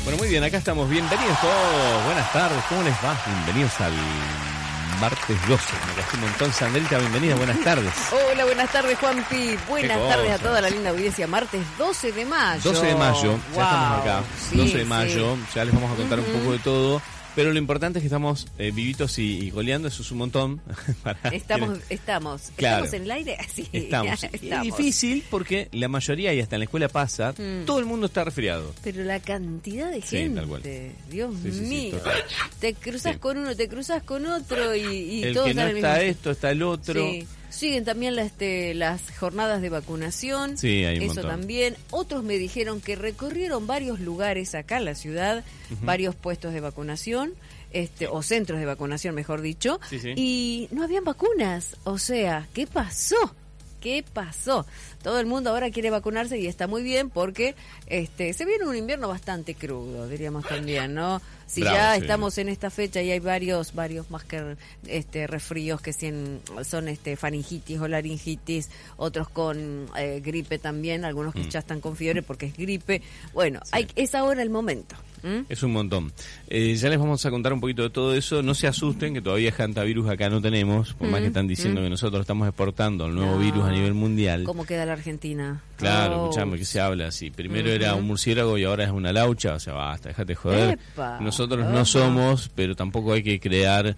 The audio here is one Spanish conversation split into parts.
Bueno, muy bien, acá estamos. Bienvenidos todos. Buenas tardes, ¿cómo les va? Bienvenidos al martes 12. Me gasté un montón, Sandrita, bienvenida, buenas tardes. Hola, buenas tardes, Juanpi. Buenas tardes a toda la linda audiencia. Martes 12 de mayo. 12 de mayo, Wow. ya estamos acá. Sí, 12 de mayo, ya les vamos a contar un poco de todo. Pero lo importante es que estamos vivitos y goleando, eso es un montón. Estamos Claro. en el aire. Sí, Estamos. Es difícil porque la mayoría, y hasta en la escuela pasa, todo el mundo está resfriado. Pero la cantidad de Sí, gente, tal cual. Dios Sí, mío. total. Te cruzas con uno, te cruzas con otro y El todos que no están en el está mismo. esto, está el otro. Sí. Siguen también las jornadas de vacunación. Sí, hay un Eso montón. También. Otros me dijeron que recorrieron varios lugares acá en la ciudad, varios puestos de vacunación, o centros de vacunación, mejor dicho, Sí, sí. y no habían vacunas. O sea, ¿qué pasó? ¿Qué pasó? Todo el mundo ahora quiere vacunarse y está muy bien porque se viene un invierno bastante crudo, diríamos también, ¿no? Si Bravo, ya sí. estamos en esta fecha y hay varios más que resfríos que son faringitis o laringitis, otros con gripe también, algunos que ya están con fiebre porque es gripe. Bueno, Sí. es ahora el momento. Es un montón. Ya les vamos a contar un poquito de todo eso. No se asusten, que todavía hantavirus acá no tenemos, por más que están diciendo que nosotros estamos exportando el nuevo No. virus a nivel mundial. ¿Cómo queda la Argentina? Claro, Oh. escuchame, que se habla así. Primero era un murciélago y ahora es una laucha, o sea, basta, déjate joder. Epa, Nosotros opa. no somos, pero tampoco hay que crear,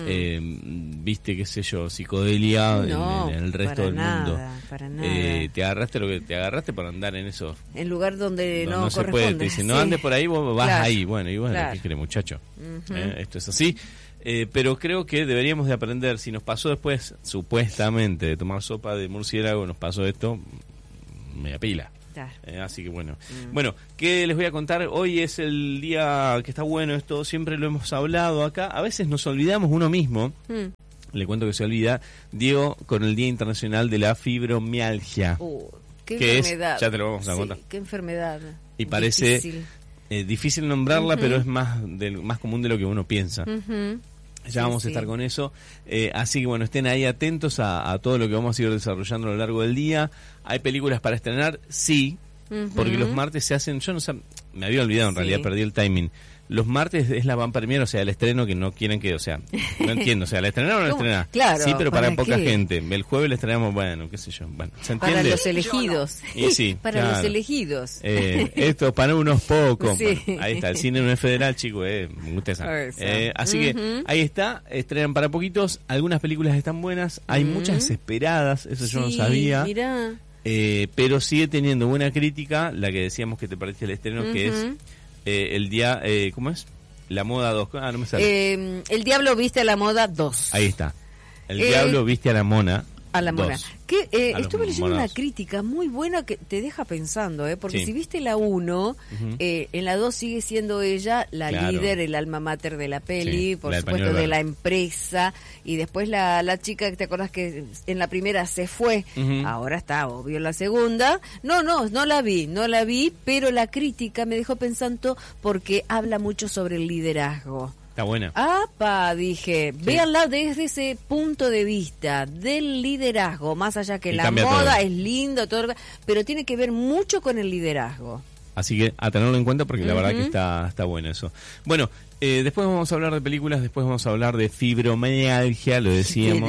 viste, qué sé yo, psicodelia No, en el resto para del mundo. nada, para nada. Te agarraste lo que te agarraste por andar en eso. En lugar donde no se puede, corresponde. te dicen, no Sí. andes por ahí, vos vas Claro, ahí. Bueno, y bueno, claro. ¿qué crees, muchacho? Esto es así. Pero creo que deberíamos de aprender, si nos pasó después, supuestamente, de tomar sopa de murciélago, nos pasó esto, media pila. Claro. Así que bueno. Bueno, ¿qué les voy a contar? Hoy es el día que está bueno esto, siempre lo hemos hablado acá. A veces nos olvidamos uno mismo. Le cuento que se olvida. Diego, con el Día Internacional de la Fibromialgia. Qué ¿Qué es? enfermedad. Ya te lo vamos a contar. Qué enfermedad. Y parece Difícil. Difícil nombrarla, pero es más común de lo que uno piensa. Ya vamos a estar con eso. Así que bueno, estén ahí atentos a todo lo que vamos a ir desarrollando a lo largo del día. ¿Hay películas para estrenar? Sí, porque los martes se hacen, yo no sé, me había olvidado en realidad, perdí el timing. Los martes es la van premier, o sea, el estreno que no quieren que, o sea, no entiendo, o sea, ¿la estrenaron o no la ¿Cómo? estrenaron? Claro, sí, pero para ¿para poca qué? gente. El jueves la estrenamos, bueno, qué sé yo, bueno, ¿se entiende? Para los elegidos. Y sí, para claro. los elegidos. Esto para unos pocos. Sí. Bueno, ahí está, el cine no es federal, chicos, ustedes saben. Eso. Así que ahí está, estrenan para poquitos, algunas películas están buenas, hay muchas esperadas, eso yo no Sí, sabía. mirá. Pero sigue teniendo buena crítica, la que decíamos que te parece el estreno, que es el día, ¿cómo es? La moda 2, no me sale. El Diablo Viste a la Moda 2. Ahí está. El diablo viste a la mona. A la mona. 2. Que A los estuve leyendo una monados. crítica muy buena que te deja pensando, porque Sí. si viste la 1, en la 2 sigue siendo ella la Claro. líder, el alma mater de la peli, Sí, por la del supuesto pañuelo de la verde. empresa, y después la chica que te acordás que en la primera se fue, ahora está obvio en la segunda. No la vi, pero la crítica me dejó pensando porque habla mucho sobre el liderazgo. Está buena. ¡Apa! Dije, véanla desde ese punto de vista del liderazgo, más allá que Y la cambia moda todo. es lindo, todo, pero tiene que ver mucho con el liderazgo. Así que a tenerlo en cuenta porque la verdad que está bueno eso. Bueno, después vamos a hablar de películas, después vamos a hablar de fibromialgia, lo decíamos.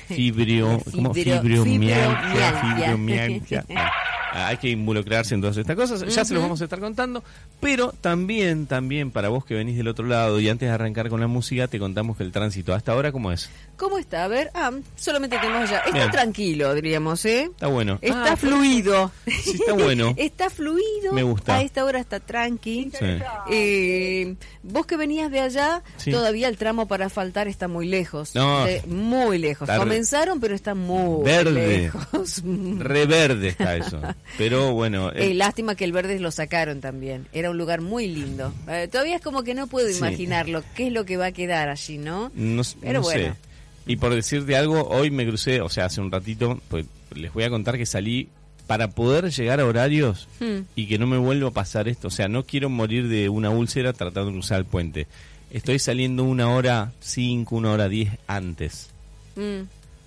Fibromialgia. Hay que involucrarse en todas estas cosas, ya se los vamos a estar contando, pero también para vos que venís del otro lado y antes de arrancar con la música te contamos que el tránsito hasta ahora, ¿cómo es? ¿Cómo está? A ver, solamente tenemos ya. Está Bien. tranquilo, diríamos, ¿eh? Está bueno. Está fluido. Sí, está bueno. Está fluido. Me gusta. A esta hora está tranqui. Sí. Vos que venías de allá, Sí. todavía el tramo para asfaltar está muy lejos. No. Muy lejos. Está Comenzaron, pero está muy verde. lejos. Re verde está eso. Pero bueno. Lástima que el verde lo sacaron también. Era un lugar muy lindo. Todavía es como que no puedo Sí. imaginarlo. ¿Qué es lo que va a quedar allí, no? Pero no bueno. sé. Y por decirte algo, hoy me crucé, o sea, hace un ratito, pues les voy a contar que salí para poder llegar a horarios y que no me vuelva a pasar esto. O sea, no quiero morir de una úlcera tratando de cruzar el puente. Estoy saliendo 1 hora 5, 1 hora 10 antes.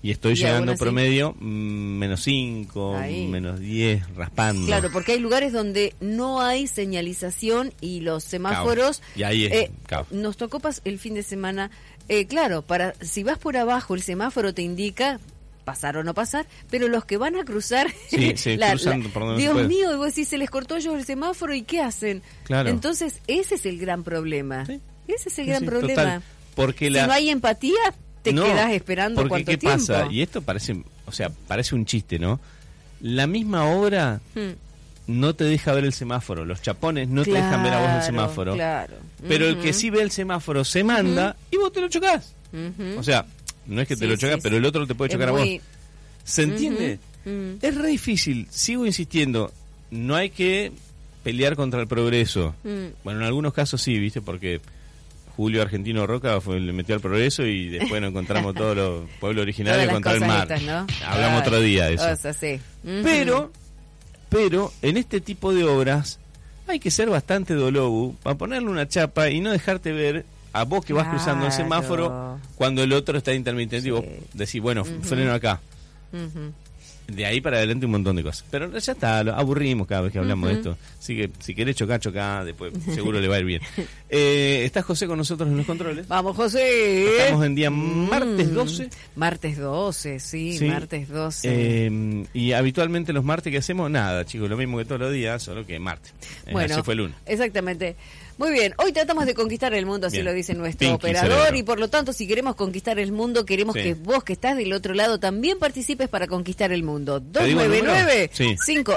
Y estoy ¿Y llegando aún así? promedio menos 5, Ahí. menos 10, raspando. Claro, porque hay lugares donde no hay señalización y los semáforos... Caos. Y ahí es caos. Nos tocó el fin de semana, claro, si vas por abajo el semáforo te indica pasar o no pasar, pero los que van a cruzar... Sí, cruzan por donde Dios se puede. mío, y vos decís, se les cortó a ellos el semáforo y ¿qué hacen? Claro. Entonces, ese es el gran problema. Sí. Ese es el Sí, gran sí, problema. total. Porque si no hay empatía, te No, quedas esperando porque cuánto ¿qué tiempo. pasa? Y esto parece un chiste, ¿no? La misma obra no te deja ver el semáforo. Los chapones no te dejan ver a vos el semáforo. Claro. Pero el que sí ve el semáforo se manda y vos te lo chocás. Ujú. O sea, no es que te Sí, lo chocas, sí, pero el otro te puede Es chocar a muy- vos. ¿Se entiende? Mm. Es re difícil. Sigo insistiendo. No hay que pelear contra el progreso. Bueno, en algunos casos sí, ¿viste? Porque Julio Argentino Roca le metió al progreso y después nos encontramos todos los pueblos originarios Todas las contra el cosas mar. estas, ¿no? Hablamos Ay, otro día de eso. cosas, sí. Ujú. Pero en este tipo de obras hay que ser bastante dolobu para ponerle una chapa y no dejarte ver a vos que vas cruzando el Claro. semáforo cuando el otro está intermitente y vos decís, bueno, freno acá. Ujú. De ahí para adelante un montón de cosas. Pero ya está, lo aburrimos cada vez que hablamos de esto. Así que si querés chocar, después seguro le va a ir bien. ¿Está José con nosotros en los controles? Vamos, José. Estamos en día martes 12. Martes 12, sí, Sí. martes 12. Y habitualmente los martes que hacemos, nada, chicos, lo mismo que todos los días, solo que martes. Bueno, así fue el lunes. exactamente. Muy bien, hoy tratamos de conquistar el mundo, así Bien. lo dice nuestro Pinky operador, cerebro. y por lo tanto, si queremos conquistar el mundo, queremos Sí. que vos que estás del otro lado también participes para conquistar el mundo. ¿Te digo el número? Sí.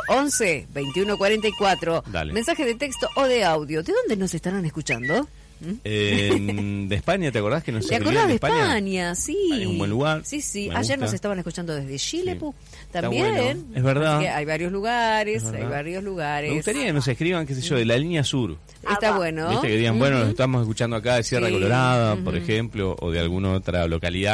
299-511-2144. Dale. Mensaje de texto o de audio. ¿De dónde nos estarán escuchando? De España, ¿te acordás que nos ¿Te escribían acordás de España? España? Sí. Ahí es un buen lugar. Sí, sí. Me Ayer gusta. nos estaban escuchando desde Chile, Sí. Pu. Está También. bueno. Es verdad. Así que hay varios lugares, Es hay verdad. varios lugares. Me gustaría que nos escriban, qué sé yo, de la línea sur. Está bueno. ¿Viste? Que digan, bueno, nos estamos escuchando acá de Sierra Sí. Colorada, por ejemplo, o de alguna otra localidad.